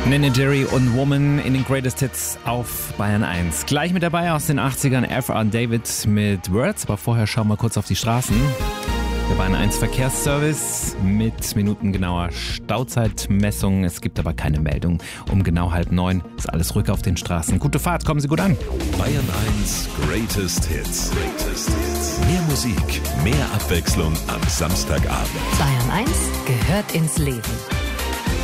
Nene Jerry und Woman in den Greatest Hits auf Bayern 1. Gleich mit dabei aus den 80ern F.R. David mit Words, aber vorher schauen wir kurz auf die Straßen. Der Bayern 1 Verkehrsservice mit minutengenauer Stauzeitmessung. Es gibt aber keine Meldung. Um genau 8:30 ist alles ruhig auf den Straßen. Gute Fahrt, kommen Sie gut an. Bayern 1 Greatest Hits. Mehr Musik, mehr Abwechslung am Samstagabend. Bayern 1 gehört ins Leben.